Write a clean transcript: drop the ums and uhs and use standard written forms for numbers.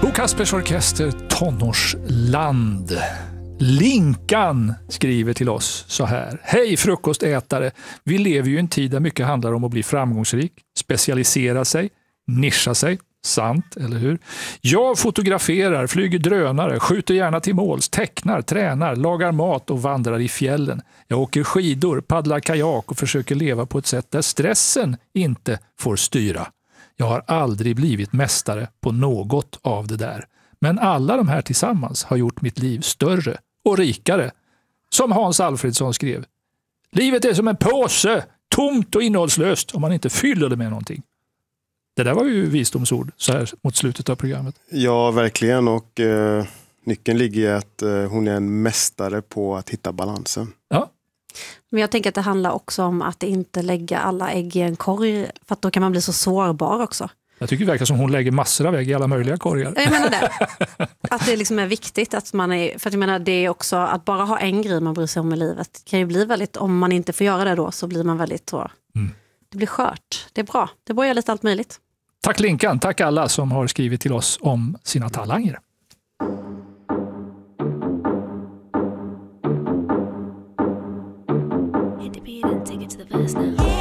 Bo Kaspers Orkester, Tonårsland. Linkan skriver till oss så här. Hej frukostätare! Vi lever ju i en tid där mycket handlar om att bli framgångsrik, specialisera sig, nischa sig. Sant, eller hur? Jag fotograferar, flyger drönare, skjuter gärna till måls, tecknar, tränar, lagar mat och vandrar i fjällen. Jag åker skidor, paddlar kajak och försöker leva på ett sätt där stressen inte får styra. Jag har aldrig blivit mästare på något av det där. Men alla de här tillsammans har gjort mitt liv större och rikare. Som Hans Alfredsson skrev. Livet är som en påse, tomt och innehållslöst om man inte fyller det med någonting. Det där var ju visdomsord så här mot slutet av programmet. Ja, verkligen. Och nyckeln ligger i att hon är en mästare på att hitta balansen. Ja. Men jag tänker att det handlar också om att inte lägga alla ägg i en korg. För att då kan man bli så sårbar också. Jag tycker det verkar som hon lägger massor av ägg i alla möjliga korgar. Jag menar det. Att det liksom är viktigt att man är... För att jag menar det är också att bara ha en grej man bryr sig om i livet. Kan ju bli väldigt... Om man inte får göra det då så blir man väldigt så... Det blir skört. Det är bra. Det börjar lite allt möjligt. Tack Linkan, tack alla som har skrivit till oss om sina talanger. Hit the beat and take it to the verse now.